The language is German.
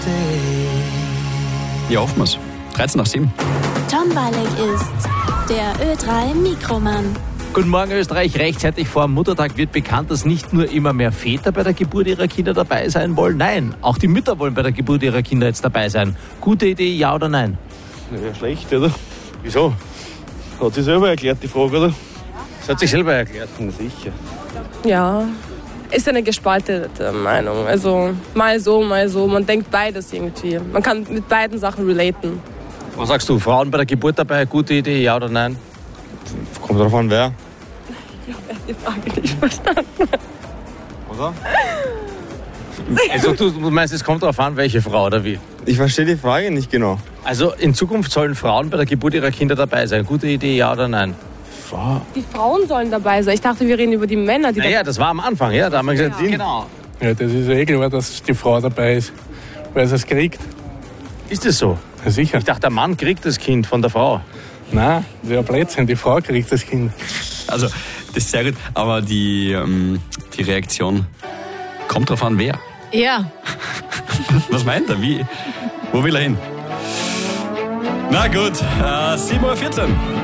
Ja, hoffen wir's. 13 nach 7. Tom Balek ist der Ö3 Mikroman. Guten Morgen Österreich. Rechtzeitig vor dem Muttertag wird bekannt, dass nicht nur immer mehr Väter bei der Geburt ihrer Kinder dabei sein wollen. Nein, auch die Mütter wollen bei der Geburt ihrer Kinder jetzt dabei sein. Gute Idee, ja oder nein? Ja, schlecht, oder? Wieso? Hat sie selber erklärt, die Frage, oder? Das hat sich selber erklärt. Na sicher. Ja, ist eine gespaltete Meinung. Also mal so, mal so. Man denkt beides irgendwie. Man kann mit beiden Sachen relaten. Was sagst du, Frauen bei der Geburt dabei, gute Idee, ja oder nein? Kommt drauf an, wer. Ich habe die Frage nicht verstanden. Oder? Also du meinst, es kommt darauf an, welche Frau oder wie? Ich verstehe die Frage nicht genau. Also in Zukunft sollen Frauen bei der Geburt ihrer Kinder dabei sein. Gute Idee, ja oder nein? Die Frauen sollen dabei sein. Ich dachte, wir reden über die Männer, die Naja, das war am Anfang, ja. Da haben wir gesagt, Ja. genau. Ja, das ist ja eh klar, dass die Frau dabei ist, weil sie es kriegt. Ist es so? Ja, sicher. Ich dachte, der Mann kriegt das Kind von der Frau. Nein, das ist ja Blödsinn, die Frau kriegt das Kind. Also, das ist sehr gut. Aber die Reaktion kommt drauf an, wer. Ja. Was meint er? Wie? Wo will er hin? Na gut, 7:14 Uhr.